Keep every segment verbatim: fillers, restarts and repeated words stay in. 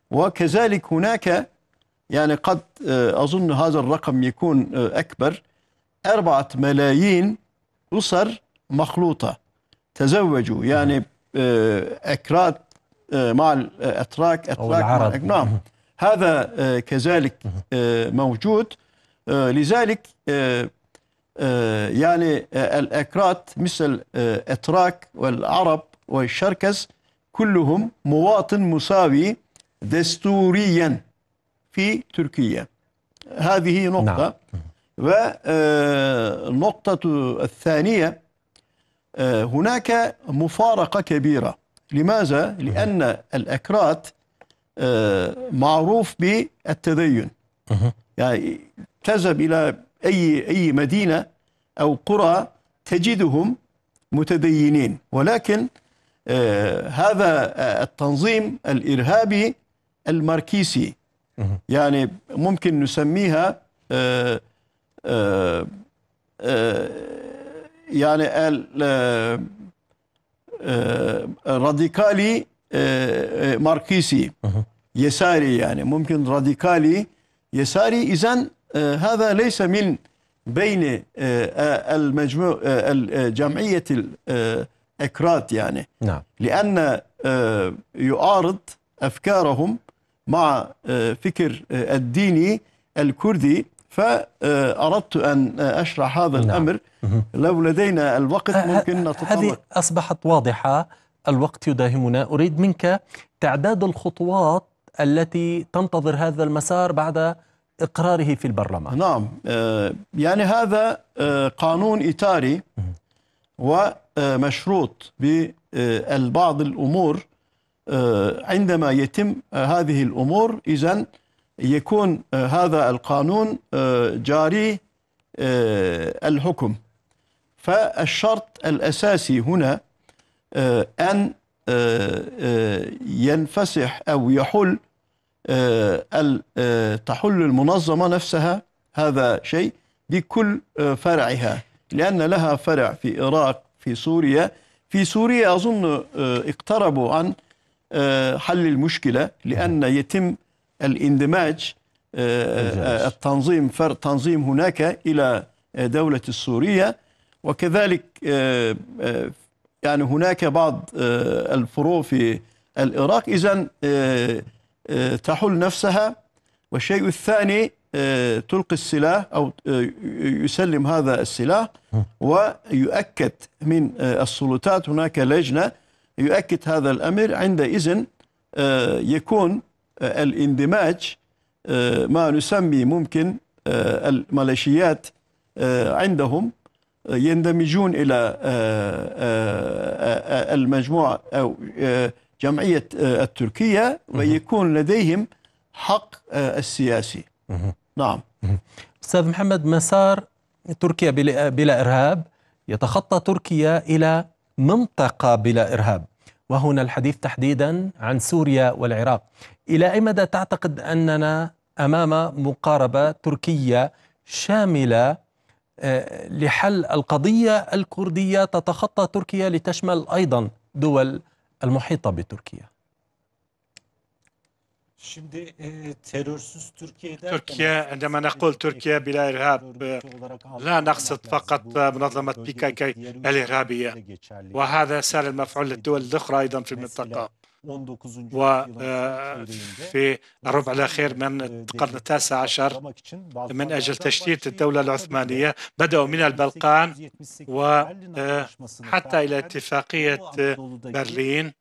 وكذلك هناك يعني قد أظن هذا الرقم يكون أكبر، أربعة ملايين أسر مخلوطة تزوجوا، يعني أكراد مع الأتراك، أتراك مع العرب. نعم، هذا كذلك موجود. لذلك يعني الأكراد مثل الأتراك والعرب والشركس كلهم مواطن مساوي دستوريا في تركيا. هذه نقطة. والنقطة الثانية، هناك مفارقة كبيرة. لماذا؟ لأن الأكراد معروف بالتدين، يعني تذهب إلى أي أي مدينة أو قرى تجدهم متدينين، ولكن هذا التنظيم الإرهابي الماركسي، يعني ممكن نسميها آآ آآ آآ يعني الراديكالي ماركسي يساري، يعني ممكن راديكالي يساري. إذن هذا ليس من بين المجموع الجمعية الأكراد، يعني نعم. لأن يعارض أفكارهم مع فكر الديني الكردي. فأردت أن أشرح هذا نعم. الأمر. لو لدينا الوقت ممكن نتطرق. هذه أصبحت واضحة، الوقت يداهمنا. أريد منك تعداد الخطوات التي تنتظر هذا المسار بعد إقراره في البرلمان. نعم، يعني هذا قانون إطاري ومشروط ببعض الأمور. عندما يتم هذه الأمور إذن يكون هذا القانون جاري الحكم. فالشرط الأساسي هنا أن ينفسح أو يحل تحل المنظمة نفسها، هذا شيء بكل فرعها، لأن لها فرع في العراق، في سوريا. في سوريا أظن اقتربوا عن حل المشكلة، لأن يتم الاندماج التنظيم فرع تنظيم هناك إلى دولة السورية. وكذلك يعني هناك بعض الفروع في العراق. إذن تحل نفسها. والشيء الثاني تلقي السلاح أو يسلم هذا السلاح، ويؤكد من السلطات، هناك لجنة يؤكد هذا الأمر. عندئذ يكون الاندماج ما نسمي ممكن الميليشيات عندهم يندمجون إلى المجموعة أو جمعية التركية، ويكون لديهم حق السياسي. نعم. أستاذ محمد، مسار تركيا بلا إرهاب يتخطى تركيا إلى منطقة بلا إرهاب، وهنا الحديث تحديدا عن سوريا والعراق. إلى أي مدى تعتقد أننا أمام مقاربة تركية شاملة لحل القضية الكردية تتخطى تركيا لتشمل أيضا دول المحيطة بتركيا؟ تركيا، عندما نقول تركيا بلا إرهاب لا نقصد فقط منظمة بي كي كي الإرهابية، وهذا سال المفعول للدول الأخرى أيضا في المنطقة. وفي الربع الأخير من القرن التاسع عشر من أجل تشتيت الدولة العثمانية بدأوا من البلقان وحتى إلى اتفاقية برلين.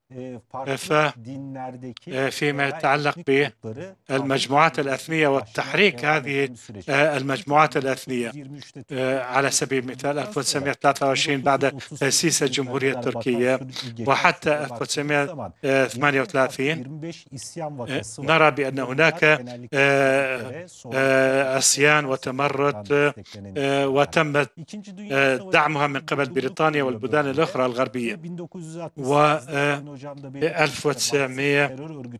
فيما يتعلق بالمجموعات الأثنية والتحريك هذه المجموعات الأثنية، على سبيل المثال ألف وتسعمائة وثلاثة وعشرين بعد تأسيس الجمهورية التركية وحتى ألف وتسعمائة وثمانية وثلاثين نرى بأن هناك عصيان وتمرد، وتم دعمها من قبل بريطانيا والبلدان الأخرى الغربية. و ألف وتسعمائة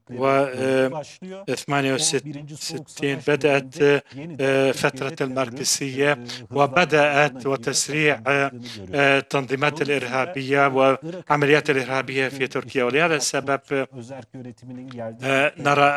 وثمانية وستين بدأت فترة الماركسية، وبدأت وتسريع التنظيمات الإرهابية وعمليات الإرهابية في تركيا. ولهذا السبب نرى